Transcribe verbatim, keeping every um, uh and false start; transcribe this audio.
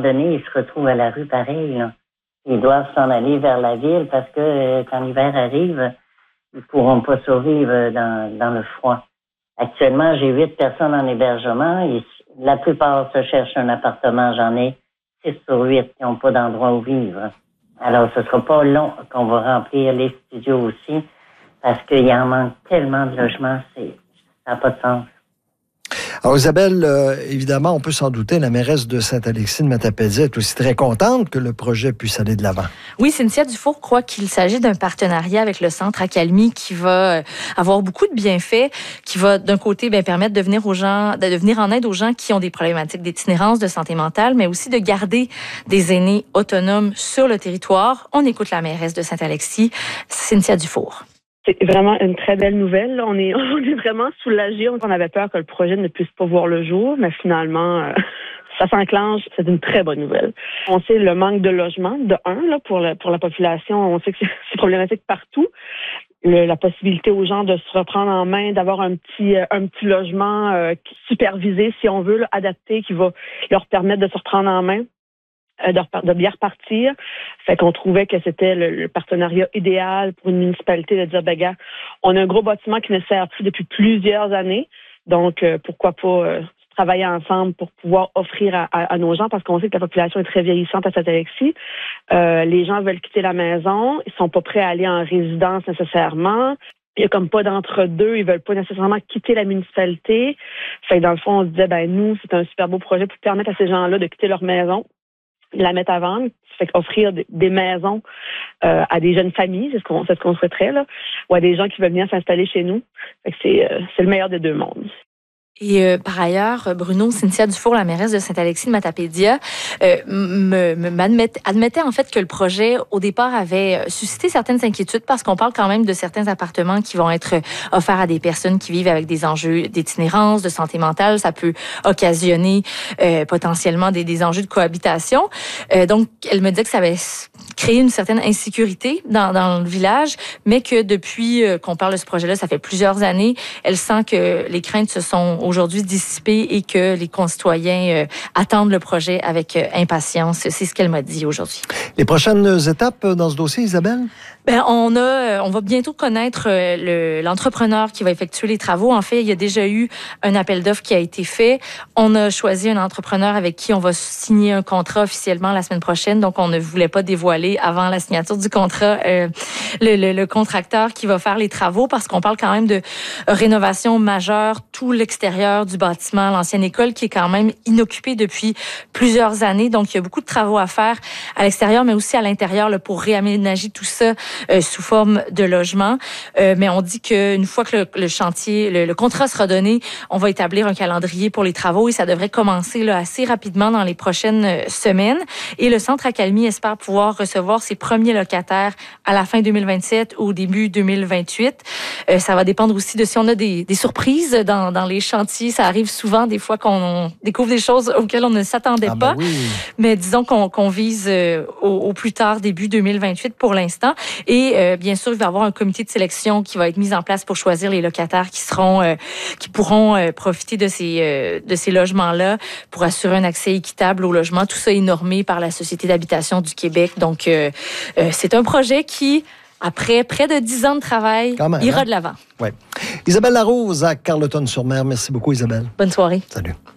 donné, ils se retrouvent à la rue pareil, là. Ils doivent s'en aller vers la ville parce que euh, quand l'hiver arrive, ils ne pourront pas survivre dans, dans le froid. Actuellement, j'ai huit personnes en hébergement. Et la plupart se cherchent un appartement. J'en ai six sur huit qui n'ont pas d'endroit où vivre. Alors, ce sera pas long qu'on va remplir les studios aussi parce qu'il y en manque tellement de logements, c'est, ça n'a pas de sens. Alors Isabelle, euh, évidemment, on peut s'en douter, la mairesse de Sainte-Alexis de Matapédia est aussi très contente que le projet puisse aller de l'avant. Oui, Cynthia Dufour croit qu'il s'agit d'un partenariat avec le Centre Accalmie qui va avoir beaucoup de bienfaits, qui va d'un côté bien, permettre de venir aux gens, de venir en aide aux gens qui ont des problématiques d'itinérance, de santé mentale, mais aussi de garder des aînés autonomes sur le territoire. On écoute la mairesse de Sainte-Alexis, Cynthia Dufour. C'est vraiment une très belle nouvelle. On est, on est vraiment soulagés. On avait peur que le projet ne puisse pas voir le jour, mais finalement, euh, ça s'enclenche. C'est une très bonne nouvelle. On sait le manque de logement, de un, là, pour, la, pour la population. On sait que c'est, c'est problématique partout. Le, la possibilité aux gens de se reprendre en main, d'avoir un petit, un petit logement euh, supervisé, si on veut, là, adapté, qui va leur permettre de se reprendre en main. De, de bien repartir. Fait qu'on trouvait que c'était le, le partenariat idéal pour une municipalité de dire, ben gars, on a un gros bâtiment qui ne sert plus depuis plusieurs années. Donc, euh, pourquoi pas euh, travailler ensemble pour pouvoir offrir à, à, à nos gens, parce qu'on sait que la population est très vieillissante à Sainte-Alexis. Euh, les gens veulent quitter la maison. Ils sont pas prêts à aller en résidence nécessairement. Il y a comme pas d'entre-deux, ils veulent pas nécessairement quitter la municipalité. Fait que dans le fond, on se disait, ben nous, c'est un super beau projet pour permettre à ces gens-là de quitter leur maison, la mettre à vendre, fait qu'offrir des maisons euh, à des jeunes familles, c'est ce qu'on, c'est ce qu'on souhaiterait, là, ou à des gens qui veulent venir s'installer chez nous. Fait que c'est, euh, c'est le meilleur des deux mondes. Et euh, par ailleurs, Bruno, Cynthia Dufour, la mairesse de Sainte-Alexis de Matapédia, euh, me, me, m'admettait, admettait en fait que le projet, au départ, avait suscité certaines inquiétudes parce qu'on parle quand même de certains appartements qui vont être offerts à des personnes qui vivent avec des enjeux d'itinérance, de santé mentale. Ça peut occasionner euh, potentiellement des, des enjeux de cohabitation. Euh, donc, elle me disait que ça avait créé une certaine insécurité dans, dans le village, mais que depuis euh, qu'on parle de ce projet-là, ça fait plusieurs années, elle sent que les craintes se sont aujourd'hui dissipées et que les concitoyens euh, attendent le projet avec euh, impatience. C'est ce qu'elle m'a dit aujourd'hui. Les prochaines étapes dans ce dossier, Isabelle? Ben, on a, on va bientôt connaître le, l'entrepreneur qui va effectuer les travaux. En fait, il y a déjà eu un appel d'offres qui a été fait. On a choisi un entrepreneur avec qui on va signer un contrat officiellement la semaine prochaine. Donc, on ne voulait pas dévoiler avant la signature du contrat euh, le, le, le contracteur qui va faire les travaux parce qu'on parle quand même de rénovation majeure, tout l'extérieur du bâtiment, l'ancienne école qui est quand même inoccupée depuis plusieurs années. Donc, il y a beaucoup de travaux à faire à l'extérieur, mais aussi à l'intérieur là, pour réaménager tout ça Euh, sous forme de logement. Euh, mais on dit qu'une fois que le, le chantier, le, le contrat sera donné, on va établir un calendrier pour les travaux et ça devrait commencer là, assez rapidement dans les prochaines semaines. Et le Centre Accalmie espère pouvoir recevoir ses premiers locataires à la fin deux mille vingt-sept ou au début deux mille vingt-huit. Euh, ça va dépendre aussi de si on a des, des surprises dans, dans les chantiers. Ça arrive souvent des fois qu'on découvre des choses auxquelles on ne s'attendait ah ben pas. Oui. Mais disons qu'on, qu'on vise euh, au, au plus tard début deux mille vingt-huit pour l'instant. Et euh, bien sûr, il va y avoir un comité de sélection qui va être mis en place pour choisir les locataires qui seront, euh, qui pourront euh, profiter de ces euh, de ces logements-là pour assurer un accès équitable au logement. Tout ça est normé par la Société d'habitation du Québec. Donc, euh, euh, c'est un projet qui, après près de dix ans de travail, même, ira hein? de l'avant. Ouais. Isabelle Larose à Carleton-sur-Mer. Merci beaucoup, Isabelle. Bonne soirée. Salut.